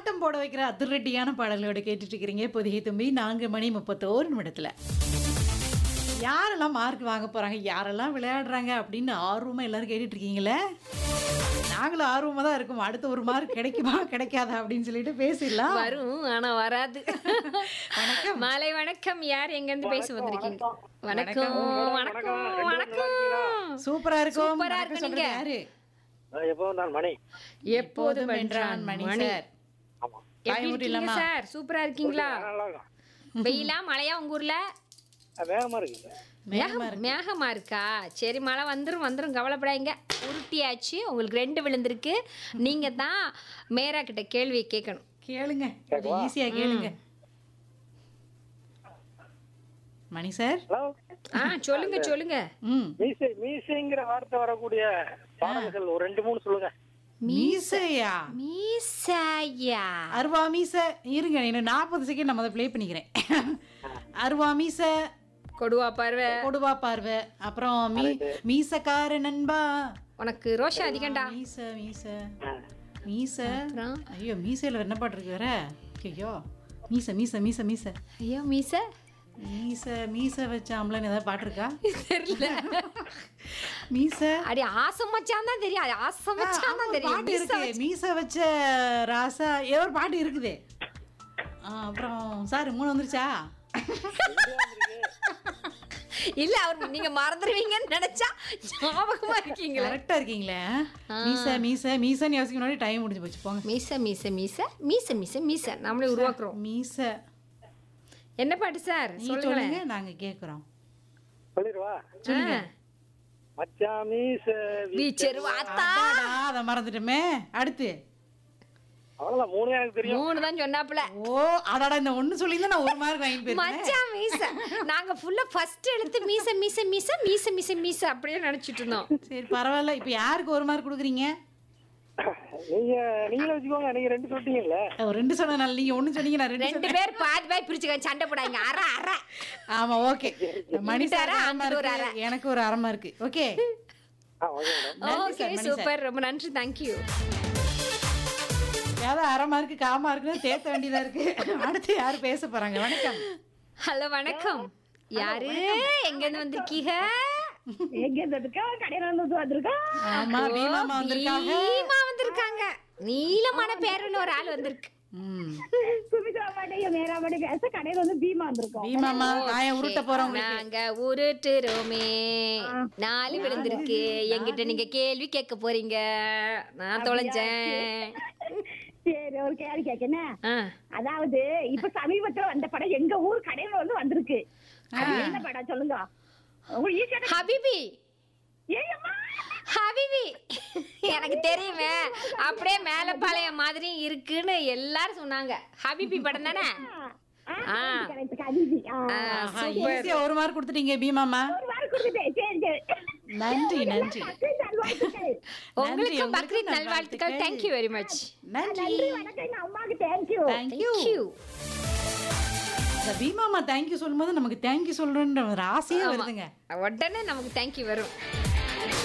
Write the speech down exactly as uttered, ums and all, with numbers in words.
ஆட்டம் போட வைக்கிற அதிரடியான பாடல்களோட கேட்டுட்டு இருக்கிறீங்க பொதிகை தும்பி நான்கு மணி முப்பத்தோரு நிமிடத்துல. யாரெல்லாம் மார்க் வாங்க போறாங்க, யாரெல்லாம் விளையாடுறாங்க அப்படின்னு ஆர்வமா எல்லாரும் கேட்டுட்டு இருக்கீங்களே. நாங்களும் ஆர்வமா தான் இருக்கும். அடுத்த ஒரு மார்க் கிடைக்குமா கிடைக்காதா அப்படின்னு சொல்லிட்டு பேசிடலாம். வரும் ஆனா வராது. வணக்கம். மாலை வணக்கம். யார் எங்க இருந்து பேச வந்திருக்கீங்க? வணக்கம் வணக்கம் வணக்கம். சூப்பரா இருக்கும். சூப்பரா வணக்கம் இருக்கு சொல்றது நீங்க. யாரு? எப்போதும் நான் மணி. எப்போதும் வென்றான் வென்றான் மணி மணி. சார். ஆமா. எப்படி தாய் இருக்கீங்க ஊட்டிலாமா? சார்? சூப்பரா இருக்கீங்களா? நல்லா இருக்கும். வெயிலா மழையா உங்க ஊர்ல? அது வேகமா இருக்கு. மேகமா மேகம் இருக்கு. மேகமா இருக்கா? சரி, மழை வந்துரும் வந்துரும், கவலைப்படாதீங்க. உருட்டியாச்சு, உங்களுக்கு ரெண்டு விழுந்திருக்கு. நீங்க தான் மேரா கிட்ட கேள்வியை கேட்கணும். கேளுங்க, கொஞ்சம் ஈஸியா கேளுங்க. மணி சார். ஹலோ. ஆ சொல்லுங்க சொல்லுங்க. ம் மீசை மீசைங்கிற வார்த்தை வரக்கூடிய பாடல்கள் ஒரு ரெண்டு மூணு சொல்லுங்க. மீசையா? மீசாயா? அருவா மீச. இருங்க, இன்னும் நாற்பது செகண்ட் நம்ம அதை ப்ளே பண்ணிக்கிறேன். அருவா மீச, கொடுவா பார்வை. கொடுவா பார்வை, அப்புறம் மீ மீசக்கார நண்பா. உனக்கு ரோஷம் அதிகண்டா. மீச மீச மீச. அப்புறம்? ஐயோ, மீசையில என்ன பாட்டு இருக்கு வேற? ஐயோ, மீச மீச மீச மீச ஐயோ மீச மீச மீச வச்சாம்லன்னு ஏதாவது பாட்டு இருக்கா? தெரியல. மீச அடி ஆசமச்சான் தான் தெரியும். அது ஆசமச்சான் தான் தெரியும். பாட்டு இருக்கு. மீச வச்ச ராசா ஏதோ ஒரு பாட்டு இருக்குதே. ஆ, அப்புறம் சார் மூணு வந்துருச்சா? இல்ல, அவர் நீங்க மறந்துடுவீங்கன்னு நினைச்சா ஞாபகமா இருக்கீங்களா? கரெக்டா இருக்கீங்களே. மீச மீச மீசன்னு யோசிக்கணும். டைம் முடிஞ்சு போச்சு, போங்க. மீச மீச மீச மீச மீச மீச நம்மளே உருவாக்குறோம். மீச. என்ன பாட்டு சார்? நீ சொல்லுங்க. சொல்லுங்க, நாங்க கேக்குறோம். சொல்லிடுவா. சொல்லுங்க. மச்சான் மீச வீச்செருவாத்தா. அடடா, அத மறந்துட்டோமே. அடுத்து அவ்வளவுதான், மூணு எனக்கு தெரியும். மூணு தான் சொன்னாப்புல. ஓ அடாடா, இந்த ஒண்ணு சொல்லியிருந்தா நான் ஒரு மார்க் வாங்கி போயிருக்கேன். மச்சான் மீச. நாங்க ஃபுல்லா ஃபர்ஸ்ட் எழுத்து மீச மீச மீச மீச மீச மீச அப்படியே நினைச்சிட்டு இருந்தோம். சரி, பரவாயில்ல. இப்ப யாருக்கு ஒரு மார்க் கொடுக்குறீங்க? நீங்க நீங்களே வச்சுக்கோங்க. நீங்க ரெண்டு சொல்லிட்டீங்கல்ல. ஒரு ரெண்டு சொன்னனால நீங்க ஒண்ணு சொன்னீங்க, நான் ரெண்டு ரெண்டு சொன்னேன். பேர் பாதி பாதி பிரிச்சுக்க, சண்டை போடாங்க. அற அற. ஆமா, ஓகே. மணி இங்கிட்ட சார் அரை, அரை அங்கிட்ட ஒரு mark, அரை. எனக்கு ஒரு அரை மார்க். ஓகே. ஆ, ஓகே மேடம். நன்றி ஓகே, சார், மணி சூப்பர். ரொம்ப நன்றி, தேங்க்யூ. ஏதாவது அரை மார்க்கு கா மார்க்குன்னு தேத்த வேண்டியதா இருக்கு. அடுத்து யாரு பேச போறாங்க? வணக்கம். ஹலோ வணக்கம். யாரு எங்க இருந்து வந்திருக்கீங்க? எங்க இருந்துக்கா கடையில இருந்து வந்திருக்கா. ஆமா, பீமாமா வந்திருக்காங்க. பீமா வந்திருக்காங்க. நீலமான பேருன்னு ஒரு ஆள் வந்திருக்கு. ம். சுமித்ரா பாட்டையும் மேரா பாட்டி பேச கடையில வந்து பீமா வந்திருக்கோம். பீமாமா காயம் உருட்ட போறோம். நாங்க உருட்டுறோமே. நாலு விழுந்திருக்கு. என்கிட்ட நீங்க கேள்வி கேட்க போறீங்க. நான் தொலைஞ்சேன். சரி, ஒரு கேள்வி கேட்கணும். ஆ. அதாவது இப்ப சமீபத்துல வந்த படம் எங்க ஊர் கடையில வந்து வந்திருக்கு. அது என்ன படம் சொல்லுங்க? உங்களுக்கு ஈஸியான ஹபிபி. ஏய்யம்மா. ஹபிபி. எனக்கு தெரியுமே. அப்படியே மேலப்பாளையம் மாதிரி இருக்குன்னு எல்லாரும் சொன்னாங்க. ஹபிபி படம் தானே? ஆ, correct, கவிதை. ஆ, ஆ, ஈஸியா ஒரு மார்க் கொடுத்துட்டீங்க பீமாமா. ஒரு வாரம் கொடுத்துட்டேன். சரி சரி. நன்றி நன்றி பக்ரீத் நல்வாழ்த்துக்கள். உங்களுக்கு பக்ரீத் நல்வாழ்த்துக்கள். Thank you very much. நன்றி. நன்றி, வணக்கம். எங்க அம்மாக்கு தேங்க்யூ. தேங்க்யூ. தேங்க்யூ. இந்த பீமாமா தேங்க்யூ சொல்லும்போது நமக்கு தேங்க்யூ சொல்றன்ற ஒரு ஆசையே வருதுங்க. உடனே நமக்கு தேங்க்யூ வரும்.